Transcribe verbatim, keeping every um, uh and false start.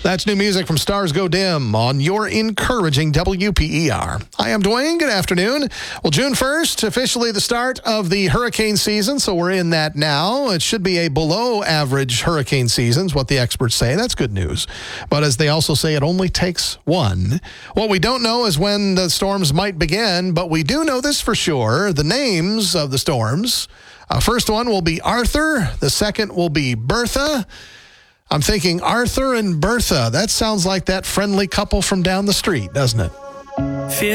That's new music from Stars Go Dim on your encouraging W P E R. I am Dwayne. Good afternoon. Well, June first, officially the start of the hurricane season, so we're in that now. It should be a below-average hurricane season, is what the experts say. That's good news. But as they also say, it only takes one. What we don't know is when the storms might begin, but we do know this for sure, the names of the storms. Uh, first one will be Arthur. The second will be Bertha. I'm thinking Arthur and Bertha. That sounds like that friendly couple from down the street, doesn't it?